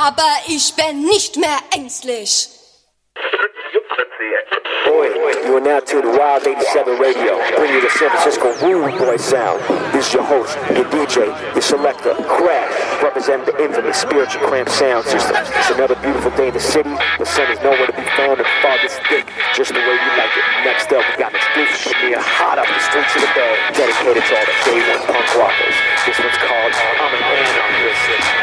aber ich bin nicht mehr ängstlich. Boy, you are now tuned to Wild 87 Radio, bringing you the San Francisco Rude Boy sound. This is your host, your DJ, your selector, Crash, representing the infamous Spiritual Cramp sound system. It's another beautiful day in the city. The sun is nowhere to be found and fog is thick, just the way we like it. Next up, we got an exclusive premiere hot up the streets of the Bay, dedicated to all the day one